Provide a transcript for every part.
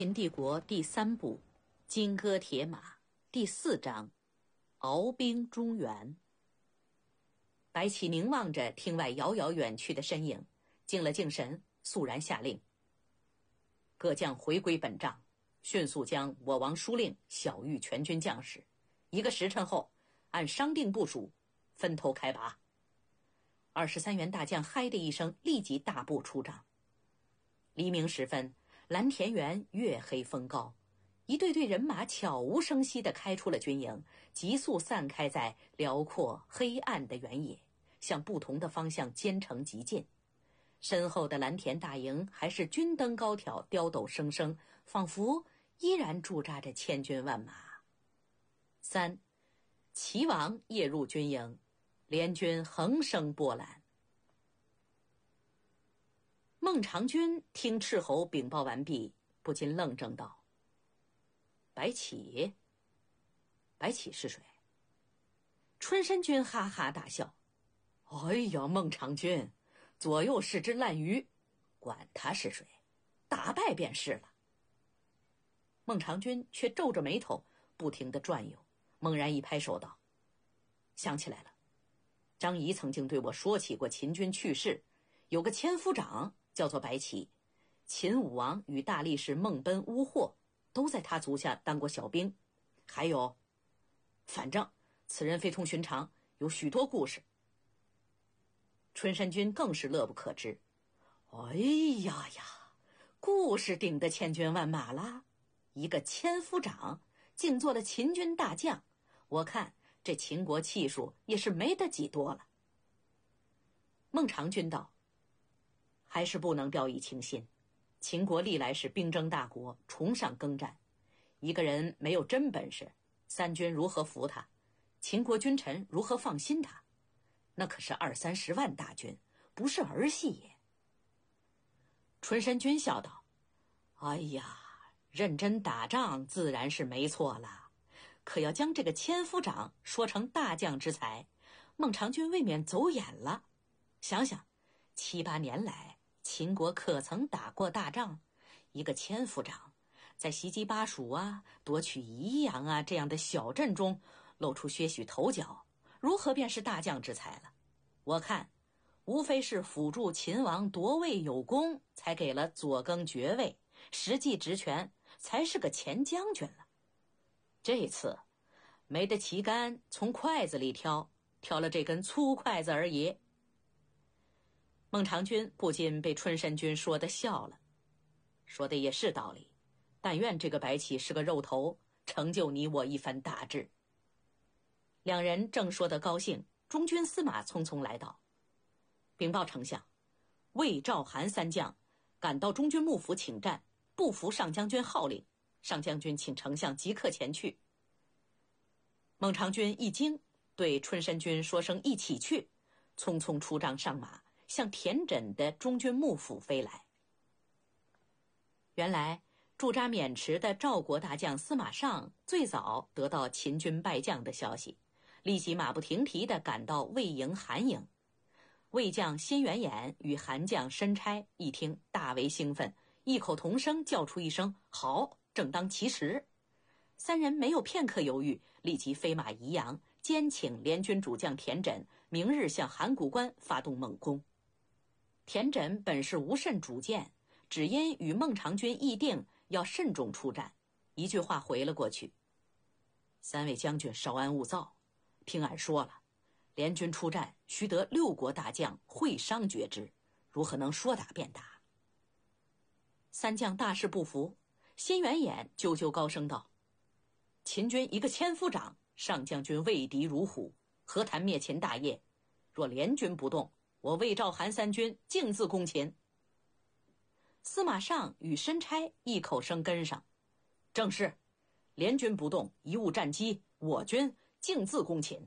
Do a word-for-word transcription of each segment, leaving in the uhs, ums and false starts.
秦帝国第三部《金戈铁马》第四章鏖兵中原。白起凝望着厅外遥遥远去的身影，静了静神，肃然下令：各将回归本帐，迅速将我王书令晓谕全军将士，一个时辰后按商定部署，分头开拔。二十三员大将嗨的一声，立即大步出帐。黎明时分，蓝田园月黑风高，一队队人马悄无声息地开出了军营，急速散开在辽阔黑暗的原野，向不同的方向兼程急进。身后的蓝田大营还是军灯高挑，雕斗声声，仿佛依然驻扎着千军万马。三，齐王夜入军营，联军横生波澜。孟尝君听斥候禀报完毕，不禁愣怔道：白起？白起是谁？春申君哈哈大笑：哎呀，孟尝君，左右是只烂鱼，管他是谁，打败便是了。孟尝君却皱着眉头，不停地转悠，猛然一拍手道：想起来了，张仪曾经对我说起过秦军去世，有个千夫长叫做白起，秦武王与大力士孟奔、乌霍都在他足下当过小兵。还有，反正此人非同寻常，有许多故事。春申君更是乐不可支：哎呀呀，故事顶得千军万马啦！一个千夫长竟做了秦军大将，我看这秦国气数也是没得几多了。孟尝君道：还是不能掉以轻心，秦国历来是兵争大国，崇尚耕战，一个人没有真本事，三军如何服他？秦国君臣如何放心他？那可是二三十万大军，不是儿戏也。春申君笑道：哎呀，认真打仗自然是没错了，可要将这个千夫长说成大将之才，孟尝君未免走眼了。想想七八年来秦国可曾打过大仗？一个千夫长在袭击巴蜀啊、夺取宜阳啊这样的小镇中露出些许头角，如何便是大将之才了？我看无非是辅助秦王夺位有功，才给了左更爵位，实际职权才是个前将军了。这次没得旗杆从筷子里挑，挑了这根粗筷子而已。孟尝君不禁被春申君说的笑了，说的也是道理，但愿这个白起是个肉头，成就你我一番大志。两人正说得高兴，中军司马匆匆来到，禀报丞相，魏、赵、韩三将赶到中军幕府请战，不服上将军号令，上将军请丞相即刻前去。孟尝君一惊，对春申君说声一起去，匆匆出帐上马，向田轸的中军幕府飞来。原来驻扎渑池的赵国大将司马尚最早得到秦军败将的消息，立即马不停蹄地赶到魏营韩营。魏将辛元衍与韩将申差一听大为兴奋，异口同声叫出一声好，正当其时。三人没有片刻犹豫，立即飞马宜阳，兼请联军主将田轸明日向函谷关发动猛攻。田轸本是无甚主见，只因与孟尝君议定要慎重出战，一句话回了过去：三位将军稍安勿躁，听俺说了，联军出战须得六国大将会商决之，如何能说打便打？三将大事不服，辛元衍啾啾高声道：秦军一个千夫长，上将军畏敌如虎，何谈灭秦大业？若联军不动，我魏赵韩三军径自攻秦。司马尚与申差异口声跟上：正是，联军不动，贻误战机，我军径自攻秦。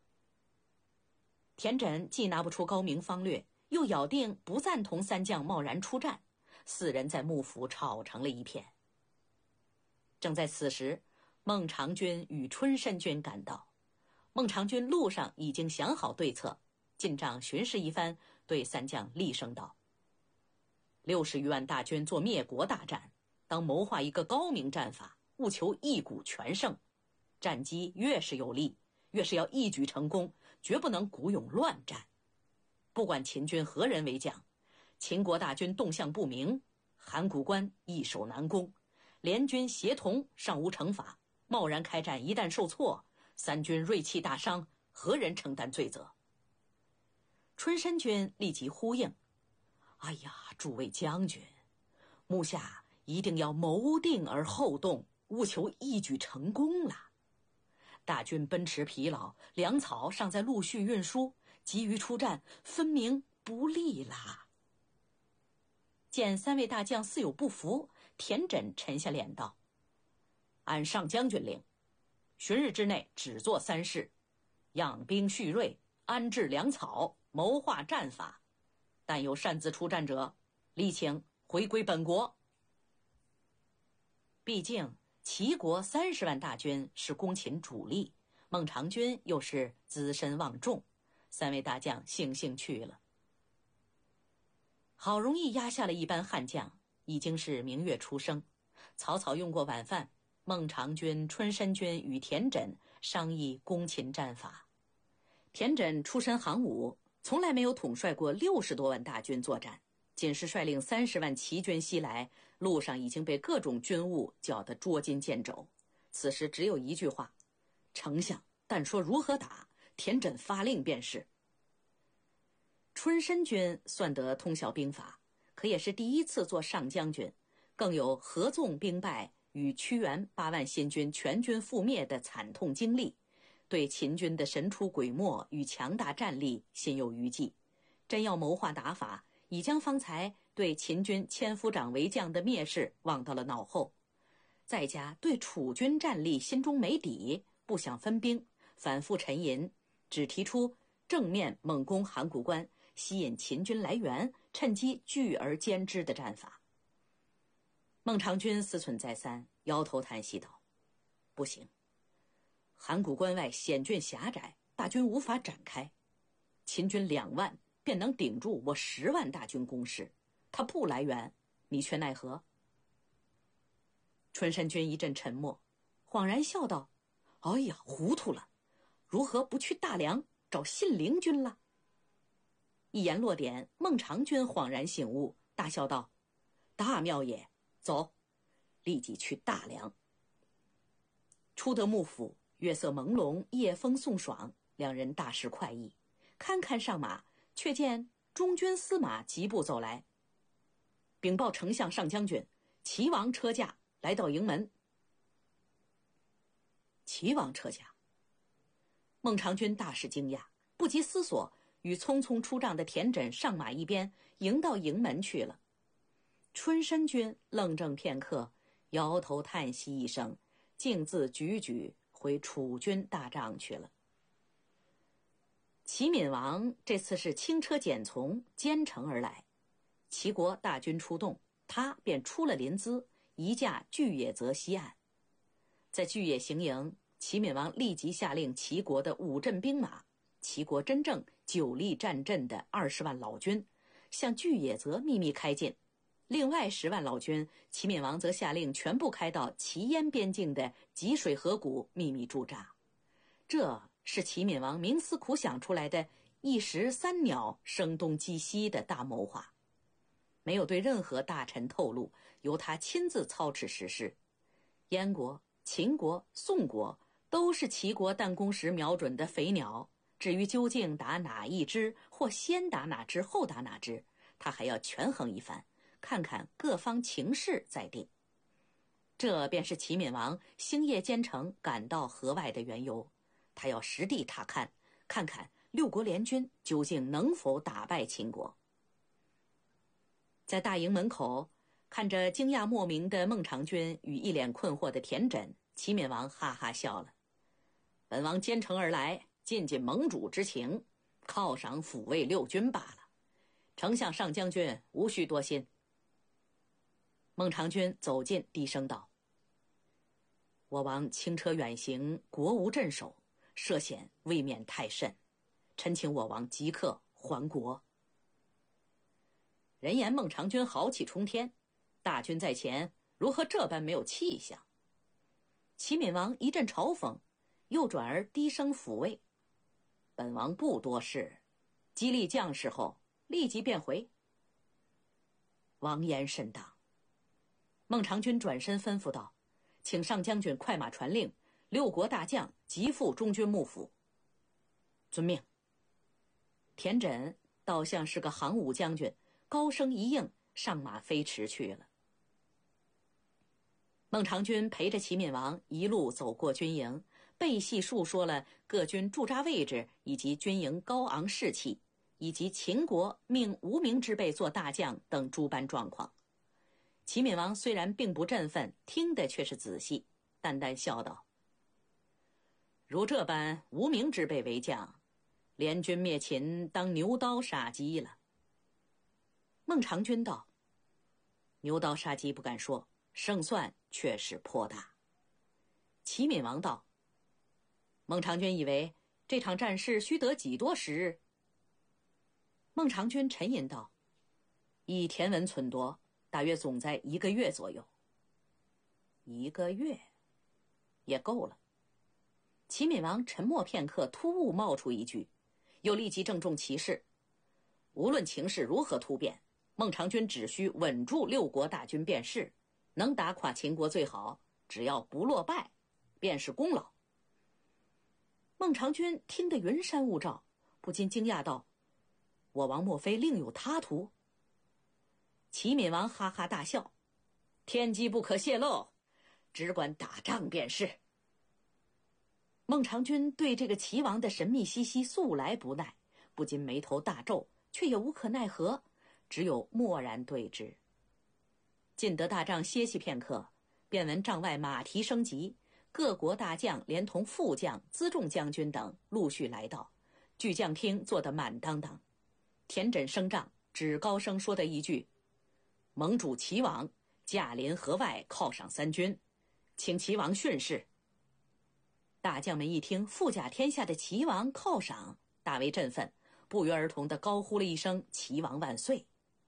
田轸既拿不出高明方略，又咬定不赞同三将贸然出战，四人在幕府吵成了一片。正在此时，孟尝君与春申君赶到。孟尝君路上已经想好对策，进帐巡视一番，对三将厉声道：六十余万大军做灭国大战， 当谋划一个高明战法，务求一鼓全胜。战机越是有利，越是要一举成功，绝不能鼓勇乱战。不管秦军何人为将，秦国大军动向不明，函谷关易守难攻，联军协同尚无惩罚，贸然开战一旦受挫，三军锐气大伤，何人承担罪责？春申君立即呼应：哎呀，诸位将军，目下一定要谋定而后动，务求一举成功了。大军奔驰疲劳，粮草尚在陆续运输，急于出战，分明不利啦。见三位大将似有不服，田轸沉下脸道：按上将军令，旬日之内只做三事：养兵蓄锐，安置粮草，谋划战法。但有擅自出战者，力请回归本国。毕竟齐国三十万大军是攻秦主力，孟尝君又是资深望重，三位大将悻悻去了。好容易压下了一班悍将，已经是明月初升。草草用过晚饭，孟尝君、春申君与田轸商议攻秦战法。田轸出身行伍，从来没有统帅过六十多万大军作战，仅是率领三十万齐军西来，路上已经被各种军务搅得捉襟见肘。此时只有一句话：丞相但说如何打，田轸发令便是。春申君算得通晓兵法，可也是第一次做上将军，更有合纵兵败与屈原八万新军全军覆灭的惨痛经历，对秦军的神出鬼没与强大战力心有余悸。真要谋划打法，已将方才对秦军千夫长为将的蔑视忘到了脑后，再加对楚军战力心中没底，不想分兵，反复沉吟，只提出正面猛攻函谷关，吸引秦军来援，趁机聚而歼之的战法。孟尝君思忖再三，摇头叹息道：不行，函谷关外险峻狭窄，大军无法展开，秦军两万便能顶住我十万大军攻势，他不来援，你却奈何？春申君一阵沉默，恍然笑道：哎呀，糊涂了，如何不去大梁找信陵君了？一言落点，孟尝君恍然醒悟，大笑道：大妙也，走，立即去大梁。出得幕府，月色朦胧，夜风送爽，两人大失快意。堪堪上马，却见中军司马疾步走来，禀报丞相上将军，齐王车驾来到营门。齐王车驾？孟尝君大是惊讶，不及思索，与匆匆出帐的田轸上马一边，迎到营门去了。春申君愣怔片刻，摇头叹息一声，径自踽踽回楚军大帐去了。齐闵王这次是轻车简从，兼程而来。齐国大军出动，他便出了临淄，移驾巨野泽西岸。在巨野行营，齐闵王立即下令齐国的五镇兵马，齐国真正久立战阵的二十万老军，向巨野泽秘密开进。另外十万老军，齐闵王则下令全部开到齐燕边境的济水河谷秘密驻扎。这是齐闵王冥思苦想出来的一石三鸟声东击西的大谋划，没有对任何大臣透露，由他亲自操持实施。燕国、秦国、宋国都是齐国弹弓时瞄准的肥鸟，至于究竟打哪一支，或先打哪支后打哪支，他还要权衡一番，看看各方情势再定。这便是齐闵王星夜兼程赶到河外的缘由，他要实地踏勘，看看六国联军究竟能否打败秦国。在大营门口，看着惊讶莫名的孟尝君与一脸困惑的田轸，齐闵王哈哈笑了：本王兼程而来，尽尽盟主之情，犒赏抚慰六军罢了，丞相上将军无需多心。孟尝君走近，低声道：我王轻车远行，国无镇守，涉险未免太甚，臣请我王即刻还国。人言孟尝君豪气冲天，大军在前， 如何这般没有气象？齐闵王一阵嘲讽，又转而低声抚慰：“本王不多事，激励将士后，立即便回。”王言甚当。孟尝君转身吩咐道：“请上将军快马传令，六国大将急赴中军幕府。”遵命。田轸倒像是个行武将军，高声一应，上马飞驰去了。孟尝君陪着齐闵王一路走过军营，背细述说了各军驻扎位置以及军营高昂士气，以及秦国命无名之辈做大将等诸般状况。齐闵王虽然并不振奋，听得却是仔细，淡淡笑道：“如这般无名之辈为将，联军灭秦当牛刀杀鸡了。”孟尝君道：“牛刀杀鸡不敢说，胜算确实颇大。”齐闵王道：“孟尝君以为这场战事须得几多时日？”孟尝君沉吟道：“以田文忖度，大约总在一个月左右。”一个月也够了。齐闵王沉默片刻，突兀冒出一句，又立即郑重其事：“无论情势如何突变，孟尝君只需稳住六国大军便是，能打垮秦国最好，只要不落败，便是功劳。”孟尝君听得云山雾罩，不禁惊讶道：“我王莫非另有他图？”齐闵王哈哈大笑：“天机不可泄露，只管打仗便是。”孟尝君对这个齐王的神秘兮兮素来不耐，不禁眉头大皱，却也无可奈何，只有默然对之。进得大帐歇息片刻，便闻帐外马蹄声急，各国大将连同副将、辎重将军等陆续来到，巨将厅坐得满当当。田轸升帐，只高声说的一句：“盟主齐王驾临河外犒赏三军，请齐王训示。”大将们一听富甲天下的齐王犒赏，大为振奋，不约而同地高呼了一声：“齐王万岁！”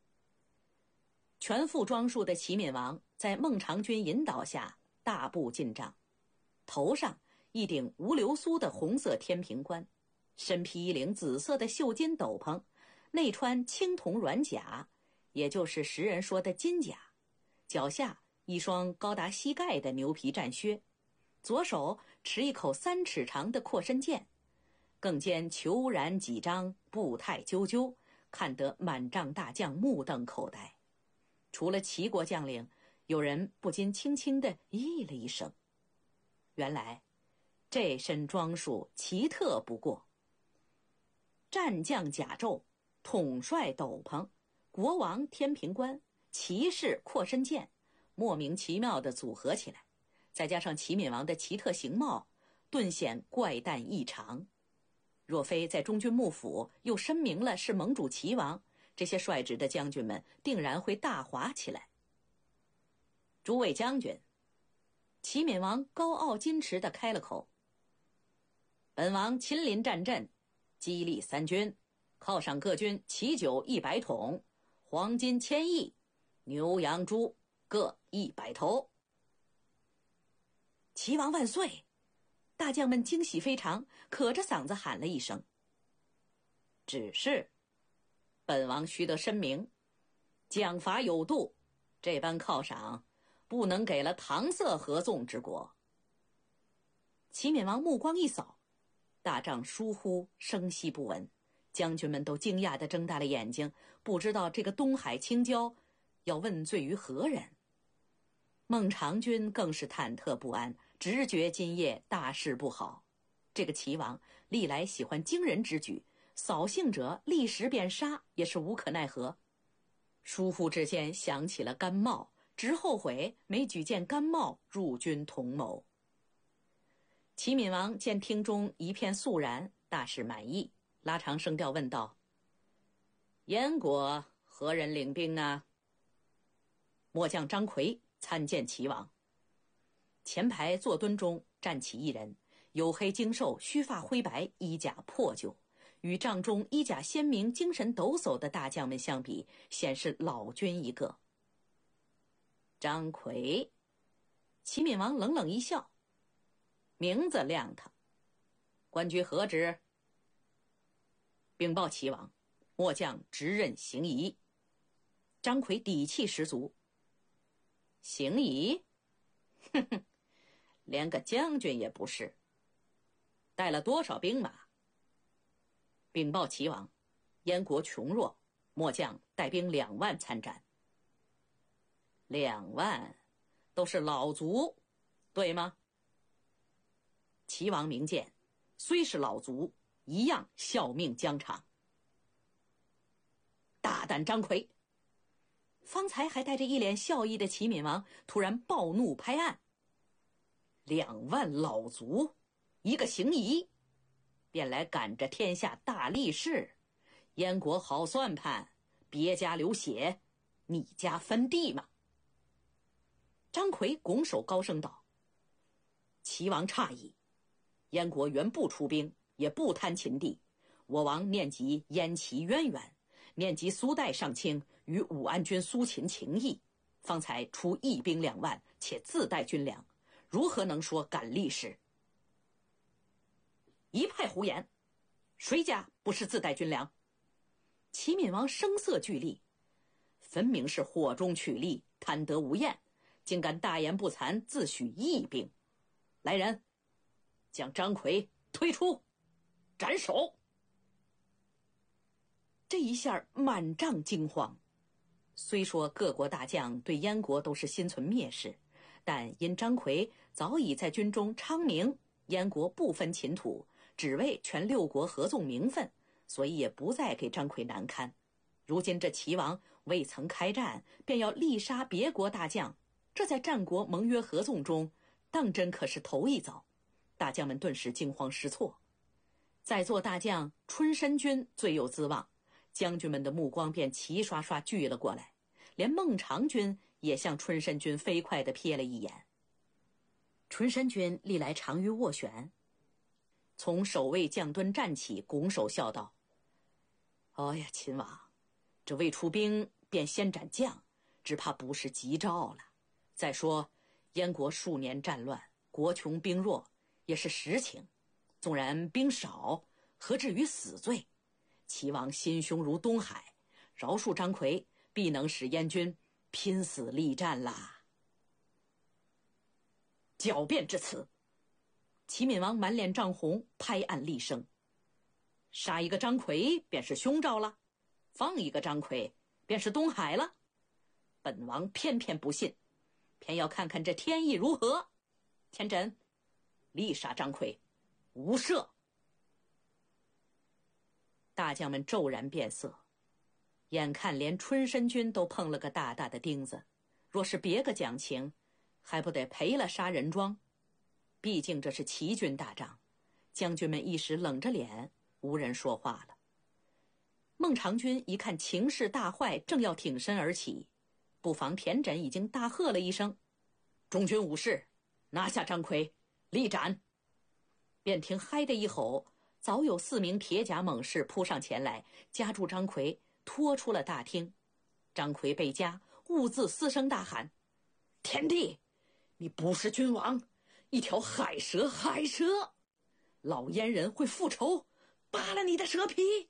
全副装束的齐闵王在孟尝君引导下大步进帐，头上一顶无流苏的红色天平冠，身披一领紫色的绣金斗篷，内穿青铜软甲，也就是时人说的金甲，脚下一双高达膝盖的牛皮战靴，左手持一口三尺长的阔身剑，更兼虬髯几张，步态赳赳，看得满帐大将目瞪口呆。除了齐国将领，有人不禁轻轻地咦了一声。原来这身装束奇特不过，战将甲胄，统帅斗篷，国王天平冠，骑士阔身剑，莫名其妙地组合起来，再加上齐闵王的奇特形貌，顿显怪诞异常。若非在中军幕府又申明了是盟主齐王，这些率直的将军们定然会大哗起来。诸位将军，齐闵王高傲矜持地开了口：“本王亲临战阵，激励三军，犒赏各军奇酒一百桶，黄金千亿，牛羊猪各一百头。”齐王万岁！大将们惊喜非常，可着嗓子喊了一声。只是本王须得申明，奖罚有度，这般犒赏不能给了搪塞合纵之国。齐闵王目光一扫，大帐疏忽，声息不闻，将军们都惊讶地睁大了眼睛，不知道这个东海青椒要问罪于何人。孟尝君更是忐忑不安，直觉今夜大事不好。这个齐王历来喜欢惊人之举，扫兴者立时便杀，也是无可奈何。疏忽之间想起了甘茂，直后悔没举荐甘茂入军同谋。齐闵王见厅中一片肃然，大是满意，拉长声调问道：“燕国何人领兵啊？”末将张奎参见齐王。前排坐蹲中站起一人，黝黑精瘦，须发灰白，衣甲破旧，与帐中衣甲鲜明、精神抖擞的大将们相比，显是老君一个。 张奎。齐闵王冷冷一笑，名字亮堂。官居何职？禀报齐王，末将直任行仪。张奎底气十足。行仪？哼哼，连个将军也不是。带了多少兵马？禀报齐王，燕国穷弱，末将带兵两万参战。两万，都是老卒，对吗？齐王明鉴，虽是老卒，一样效命疆场。大胆张奎！方才还带着一脸笑意的齐闵王突然暴怒拍案。两万老卒，一个行仪，便来赶着天下大力士，燕国好算盘，别家流血，你家分地吗？张奎拱手高声道：齐王诧异，燕国原不出兵，也不贪秦地，我王念及燕齐渊源，念及苏代上卿与武安君苏秦情谊，方才出义兵两万，且自带军粮，如何能说赶力士？一派胡言，谁家不是自带军粮？齐闵王声色俱厉，分明是火中取栗，贪得无厌，竟敢大言不惭，自诩义兵。来人，将张奎推出，斩首！这一下满帐惊慌。虽说各国大将对燕国都是心存蔑视，但因张奎早已在军中昌明燕国不分秦土，只为全六国合纵名分，所以也不再给张奎难堪。如今这齐王未曾开战，便要力杀别国大将，这在战国盟约合纵中当真可是头一遭。大将们顿时惊慌失措。在座大将春申君最有资望，将军们的目光便齐刷刷聚了过来，连孟尝君也向春申君飞快地瞥了一眼。春申君历来长于斡旋，从守卫将墩站起，拱手笑道：哎呀，秦王，这未出兵便先斩将，只怕不是吉兆了。再说燕国数年战乱，国穷兵弱，也是实情。纵然兵少，何至于死罪？齐王心胸如东海，饶恕张奎，必能使燕军拼死力战啦。狡辩至此，齐闵王满脸涨红，拍案厉声：杀一个张奎便是凶兆了，放一个张奎便是东海了。本王偏偏不信，偏要看看这天意如何。千枕，力杀张奎，无赦！大将们骤然变色，眼看连春申君都碰了个大大的钉子，若是别个讲情，还不得赔了杀人桩？毕竟这是齐军大仗，将军们一时冷着脸，无人说话了。孟尝君一看情势大坏，正要挺身而起，不妨田枕已经大喝了一声：中军武士，拿下张奎，立斩！便听嗨的一吼，早有四名铁甲猛士扑上前来，夹住张奎，拖出了大厅。张奎被夹，兀自嘶声大喊：天帝，你不是君王，一条海蛇！海蛇！老燕人会复仇，扒了你的蛇皮！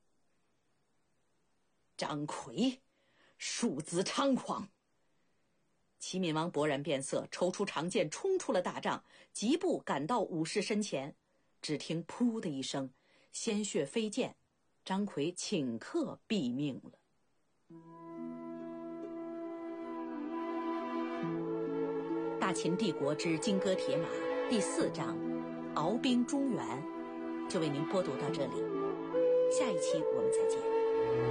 张奎，庶子猖狂！齐闵王勃然变色，抽出长剑冲出了大帐，疾步赶到武士身前。只听噗的一声，鲜血飞溅，张奎顷刻毙命了。大秦帝国之金戈铁马第四章敖兵中原就为您播读到这里，下一期我们再见。